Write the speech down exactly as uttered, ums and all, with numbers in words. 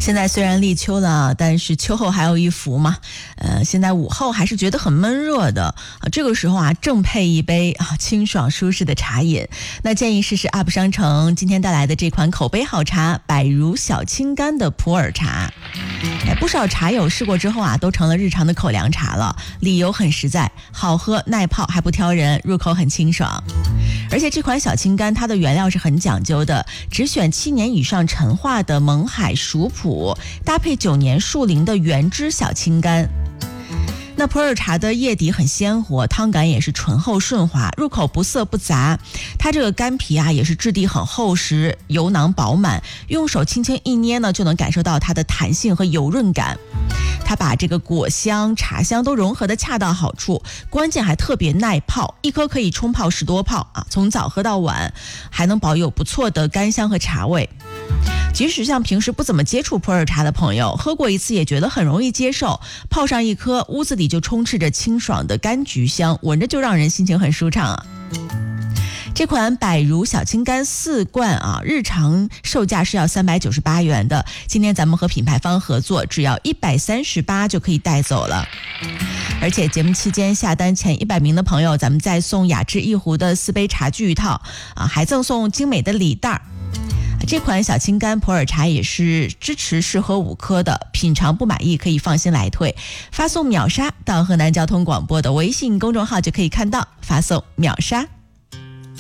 现在虽然立秋了，但是秋后还有一伏嘛。呃，现在午后还是觉得很闷热的啊，这个时候啊，正配一杯啊清爽舒适的茶饮。那建议试试 U P 商城今天带来的这款口碑好茶——百如小青柑的普洱茶。哎，不少茶友试过之后啊，都成了日常的口粮茶了。理由很实在，好喝耐泡还不挑人，入口很清爽。而且这款小青柑它的原料是很讲究的，只选七年以上陈化的勐海熟普，搭配九年树龄的原汁小青柑。那普洱茶的叶底很鲜活，汤感也是醇厚顺滑，入口不涩不杂。它这个柑皮啊也是质地很厚实，油囊饱满，用手轻轻一捏呢，就能感受到它的弹性和油润感。它把这个果香、茶香都融合的恰到好处，关键还特别耐泡，一颗可以冲泡十多泡啊，从早喝到晚，还能保有不错的干香和茶味。即使像平时不怎么接触普洱茶的朋友，喝过一次也觉得很容易接受。泡上一颗，屋子里就充斥着清爽的柑橘香，闻着就让人心情很舒畅啊。这款百如小青柑四罐啊，日常售价是要三百九十八元的。今天咱们和品牌方合作，只要一百三十八就可以带走了。而且节目期间下单前一百名的朋友，咱们再送雅致一壶的四杯茶具一套啊，还赠送精美的礼袋。这款小青柑普洱茶也是支持试喝五颗的，品尝不满意可以放心来退。发送秒杀到河南交通广播的微信公众号就可以看到，发送秒杀。